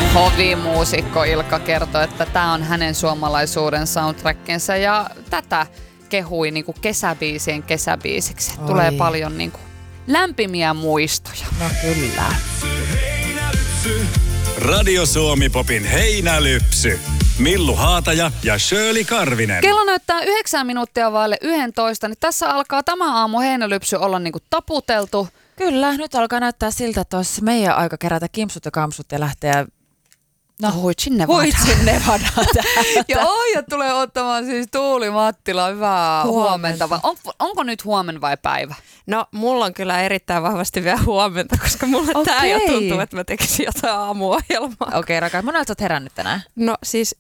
Hovimuusikko Ilkka kertoi, että tämä on hänen suomalaisuuden soundtrackinsa ja tätä kehui niinku kesäbiisien kesäbiisiksi. Tulee paljon niinku lämpimiä muistoja. No kyllä. Radio Suomi-popin heinälypsy. Millu Haataja ja Shirley Karvinen. Kello näyttää 9 minuuttia vaille 11, niin tässä alkaa tämä aamu heinälypsy olla niinku taputeltu. Kyllä, nyt alkaa näyttää siltä, että olisi meidän aika kerätä kimpsut ja kampsut ja lähteä Huitsin Nevadaan. Joo, ja tulee ottamaan siis Tuuli Mattila. Hyvää huomenta. Onko nyt huomen vai päivä? No, mulla on kyllä erittäin vahvasti vielä huomenta, koska mulle tää jo tuntuu, että mä tekisin jotain aamuohjelmaa. Okei, rakas. Monelta sä oot herännyt tänään? No siis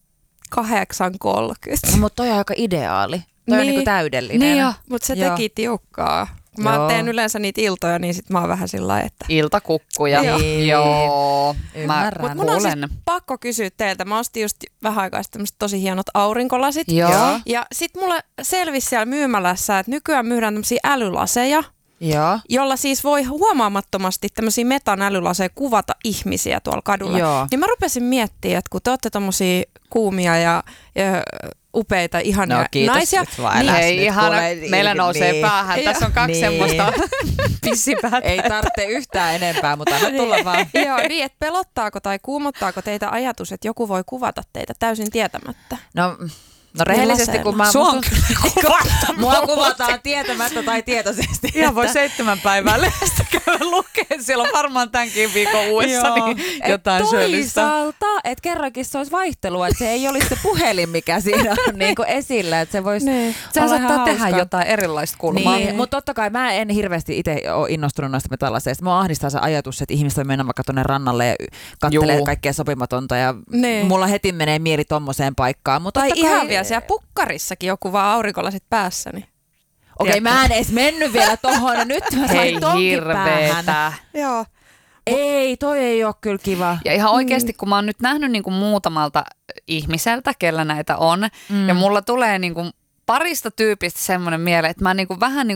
8:30. Mutta toi on aika ideaali. Toi on niinku täydellinen. Niin mutta se teki tiukkaa. Kun mä teen yleensä niitä iltoja, niin sit mä oon vähän sillä lailla, että... Iltakukkuja. Niin. Joo. Ymmärrän. Mun on siis pakko kysyä teiltä. Mä ostin just vähän aikaa sitten tämmöset tosi hienot aurinkolasit. Joo. Ja sit mulle selvisi siellä myymälässä, että nykyään myydään tämmösiä älylaseja. Joo. Jolla siis voi huomaamattomasti tämmöisiä metanälylaseja kuvata ihmisiä tuolla kadulla. Joo. Niin mä rupesin miettimään, että kun te olette tommosia kuumia ja upeita, ihania naisia. Niin, ei ihana, meillä nousee päähän. Ja, tässä on kaksi semmoista pissipäätä. Ei tarvitse yhtään enempää, mutta anna tulla vaan. Joo, niin, että pelottaako tai kuumottaako teitä ajatus, että joku voi kuvata teitä täysin tietämättä? No rehellisesti, kun mä... Mua kuvataan tietämättä tai tietoisesti. Ihan voi 7 päivää lehdestä käydä lukeen. Siellä on varmaan tämänkin viikon uudessa niin jotain syöllistä. Toisaalta, että kerrankin se olisi vaihtelua, että se ei olisi se puhelin, mikä siinä on niinku esillä. Että se voisi Sehän saattaa tehdä jotain erilaista kulmaa. Niin, mutta totta kai mä en hirveästi itse ole innostunut noista metallaseista. Mua ahdistaa se ajatus, että ihmiset voi mennä vaikka tuonne rannalle ja kattelee kaikkea sopimatonta. Ja mulla heti menee mieli tommoseen paikkaan. Mutta tai ihan vielä siellä pukkarissakin joku vaan aurinkolasit päässä. Niin. Okei, mä en edes mennyt vielä tohon. No nyt mä sain tonkin päähän. Joo. Ei, toi ei ole kyllä kiva. Ja ihan oikeasti, kun mä oon nyt nähnyt niin kuin muutamalta ihmiseltä, kellä näitä on, ja mulla tulee niin kuin parista tyypistä semmoinen mieleen, että mä niin kuin vähän niin